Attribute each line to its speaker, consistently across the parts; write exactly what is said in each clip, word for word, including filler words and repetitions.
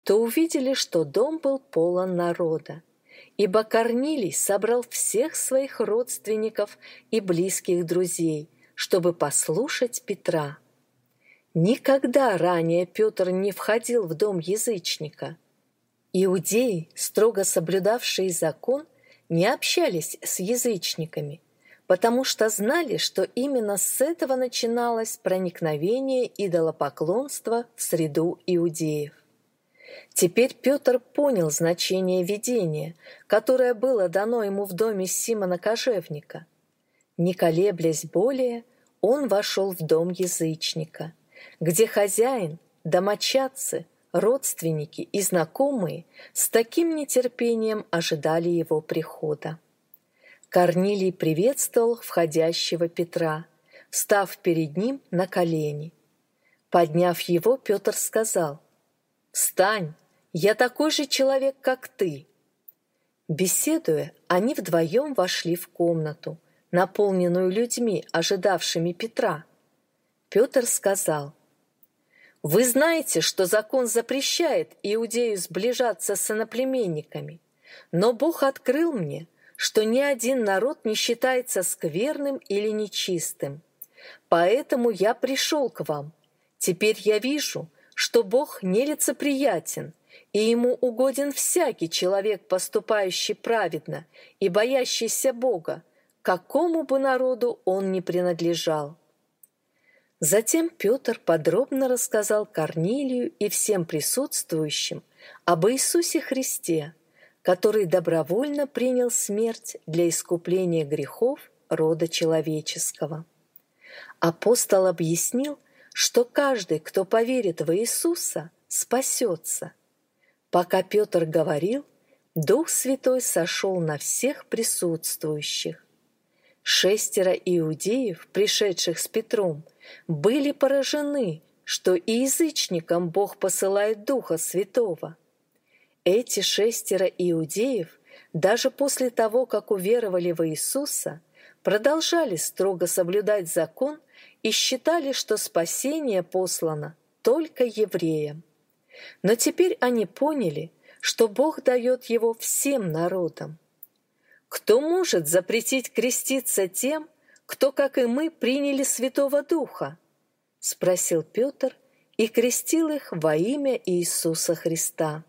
Speaker 1: то увидели, что дом был полон народа, ибо Корнилий собрал всех своих родственников и близких друзей, чтобы послушать Петра. Никогда ранее Петр не входил в дом язычника. Иудеи, строго соблюдавшие закон, не общались с язычниками, потому что знали, что именно с этого начиналось проникновение идолопоклонства в среду иудеев. Теперь Петр понял значение видения, которое было дано ему в доме Симона Кожевника. Не колеблясь более, он вошел в дом язычника, где хозяин, домочадцы, родственники и знакомые с таким нетерпением ожидали его прихода. Корнилий приветствовал входящего Петра, встав перед ним на колени. Подняв его, Петр сказал: «Встань, я такой же человек, как ты». Беседуя, они вдвоем вошли в комнату, наполненную людьми, ожидавшими Петра. Петр сказал: «Вы знаете, что закон запрещает иудею сближаться с иноплеменниками, но Бог открыл мне, что ни один народ не считается скверным или нечистым. Поэтому я пришел к вам. Теперь я вижу, что Бог нелицеприятен, и Ему угоден всякий человек, поступающий праведно и боящийся Бога, какому бы народу он ни принадлежал». Затем Петр подробно рассказал Корнилию и всем присутствующим об Иисусе Христе, который добровольно принял смерть для искупления грехов рода человеческого. Апостол объяснил, что каждый, кто поверит в Иисуса, спасется. Пока Петр говорил, Дух Святой сошел на всех присутствующих. Шестеро иудеев, пришедших с Петром, были поражены, что и язычникам Бог посылает Духа Святого. Эти шестеро иудеев, даже после того, как уверовали в Иисуса, продолжали строго соблюдать закон и считали, что спасение послано только евреям. Но теперь они поняли, что Бог дает его всем народам. Кто может запретить креститься тем, кто, как и мы, приняли Святого Духа? — спросил Петр и крестил их во имя Иисуса Христа.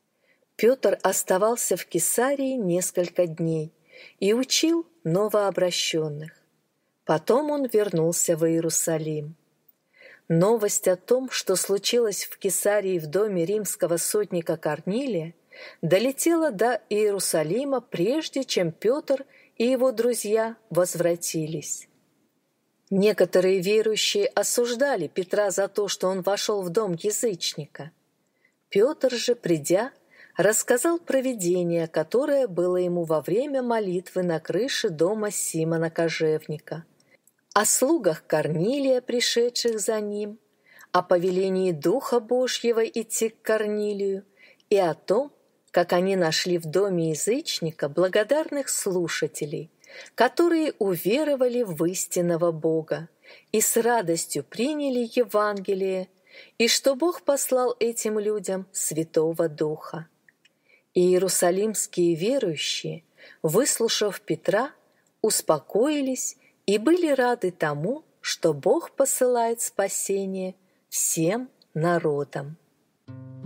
Speaker 1: Петр оставался в Кесарии несколько дней и учил новообращенных. Потом он вернулся в Иерусалим. Новость о том, что случилось в Кесарии в доме римского сотника Корнилия, долетела до Иерусалима, прежде чем Петр и его друзья возвратились. Некоторые верующие осуждали Петра за то, что он вошел в дом язычника. Петр же, придя, рассказал про видение, которое было ему во время молитвы на крыше дома Симона Кожевника, о слугах Корнилия, пришедших за ним, о повелении Духа Божьего идти к Корнилию и о том, как они нашли в доме язычника благодарных слушателей, которые уверовали в истинного Бога и с радостью приняли Евангелие, и что Бог послал этим людям Святого Духа. И иерусалимские верующие, выслушав Петра, успокоились и были рады тому, что Бог посылает спасение всем народам.